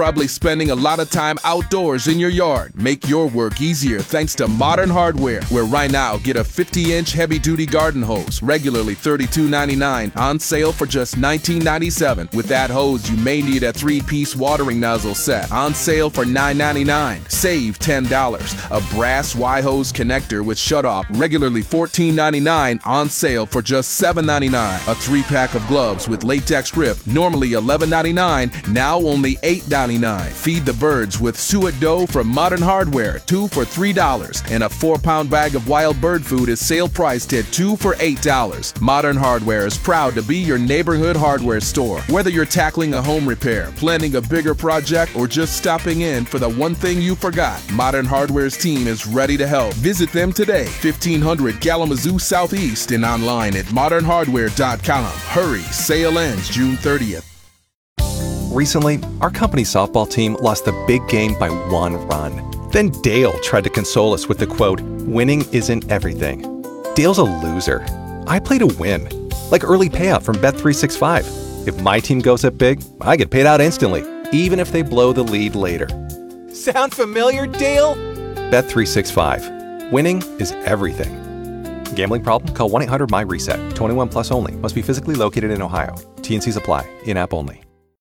Probably spending a lot of time outdoors in your yard. Make your work easier thanks to Modern Hardware, where right now get a 50-inch heavy-duty garden hose, regularly $32.99, on sale for just $19.97. With that hose, you may need a 3-piece watering nozzle set, on sale for $9.99. Save $10. A brass Y-hose connector with shutoff, regularly $14.99, on sale for just $7.99. A 3-pack of gloves with latex grip, normally $11.99, now only $8.99. Feed the birds with suet dough from Modern Hardware, 2 for $3. And a 4-pound bag of wild bird food is sale priced at 2 for $8. Modern Hardware is proud to be your neighborhood hardware store. Whether you're tackling a home repair, planning a bigger project, or just stopping in for the one thing you forgot, Modern Hardware's team is ready to help. Visit them today, 1500 Kalamazoo Southeast, and online at modernhardware.com. Hurry, sale ends June 30th. Recently, our company's softball team lost the big game by 1 run. Then Dale tried to console us with the quote, "Winning isn't everything." Dale's a loser. I play to win. Like early payout from Bet365. If my team goes up big, I get paid out instantly, even if they blow the lead later. Sound familiar, Dale? Bet365. Winning is everything. Gambling problem? Call 1-800-MY-RESET. 21 plus only. Must be physically located in Ohio. T&Cs apply. In-app only.